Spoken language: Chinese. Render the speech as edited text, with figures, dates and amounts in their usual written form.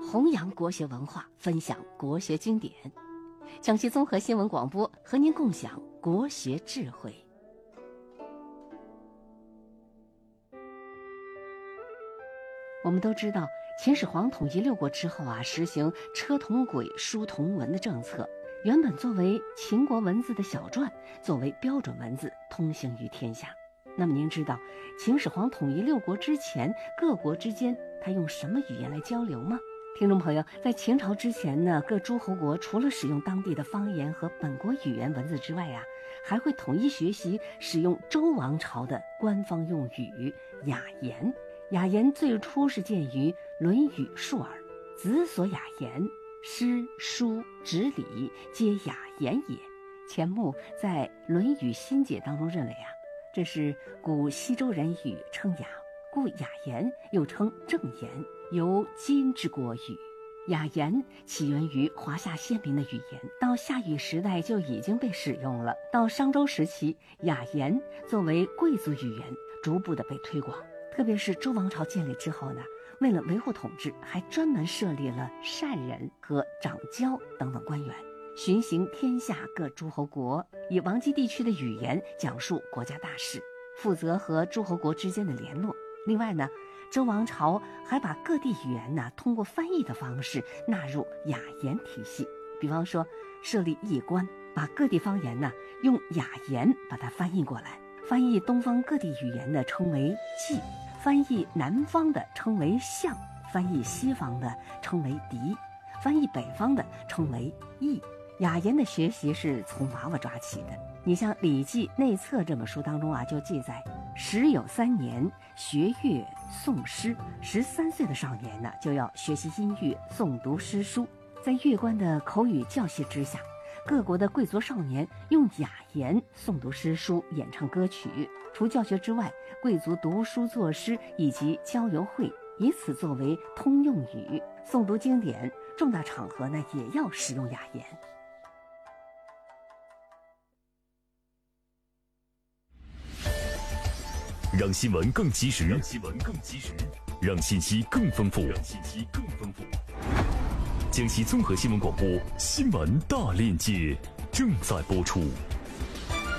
弘扬国学文化，分享国学经典。江西综合新闻广播和您共享国学智慧。我们都知道，秦始皇统一六国之后实行车同轨、书同文的政策。原本作为秦国文字的小篆，作为标准文字通行于天下。那么您知道，秦始皇统一六国之前，各国之间他用什么语言来交流吗？听众朋友，在秦朝之前呢，各诸侯国除了使用当地的方言和本国语言文字之外还会统一学习使用周王朝的官方用语雅言。雅言最初是见于《论语·述而》，子所雅言，诗书执礼皆雅言也。钱穆在《论语心解》当中认为这是古西周人语称雅，故雅言又称正言，由今之国语。雅言起源于华夏先民的语言，到夏禹时代就已经被使用了。到商周时期，雅言作为贵族语言逐步的被推广。特别是周王朝建立之后呢，为了维护统治，还专门设立了善人和掌交等等官员，巡行天下各诸侯国，以王畿地区的语言讲述国家大事，负责和诸侯国之间的联络。另外呢，周王朝还把各地语言通过翻译的方式纳入雅言体系。比方说，设立译官，把各地方言用雅言把它翻译过来。翻译东方各地语言的称为记，翻译南方的称为象，翻译西方的称为狄，翻译北方的称为易。雅言的学习是从娃娃抓起的。你像《礼记内策》这本书当中就记载，时有3年学乐诵诗，13岁的少年就要学习音乐，诵读诗书。在乐官的口语教习之下，各国的贵族少年用雅言诵读诗书，演唱歌曲。除教学之外，贵族读书作诗以及交流会以此作为通用语。诵读经典，重大场合也要使用雅言。 让新闻更及时，让信息更丰富，江西综合新闻广播新闻大链接正在播出。